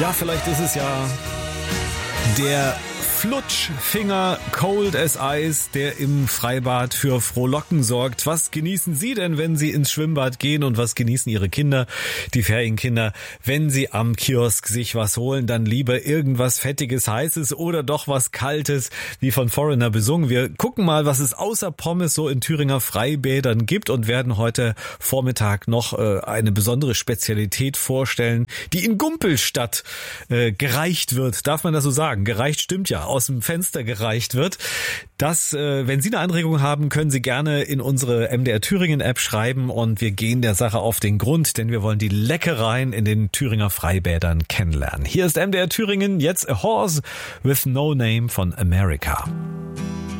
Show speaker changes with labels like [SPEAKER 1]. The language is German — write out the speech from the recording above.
[SPEAKER 1] Ja, vielleicht ist es ja der Flutschfinger Cold as Ice, der im Freibad für Frohlocken sorgt. Was genießen Sie denn, wenn Sie ins Schwimmbad gehen, und was genießen Ihre Kinder, die Ferienkinder, wenn sie am Kiosk sich was holen? Dann lieber irgendwas Fettiges, Heißes oder doch was Kaltes, wie von Foreigner besungen. Wir gucken mal, was es außer Pommes so in Thüringer Freibädern gibt und werden heute Vormittag noch eine besondere Spezialität vorstellen, die in Gumpelstadt gereicht wird. Darf man das so sagen? Gereicht stimmt ja. Aus dem Fenster gereicht wird. Das, wenn Sie eine Anregung haben, können Sie gerne in unsere MDR Thüringen App schreiben und wir gehen der Sache auf den Grund, denn wir wollen die Leckereien in den Thüringer Freibädern kennenlernen. Hier ist MDR Thüringen, jetzt A Horse with No Name von America.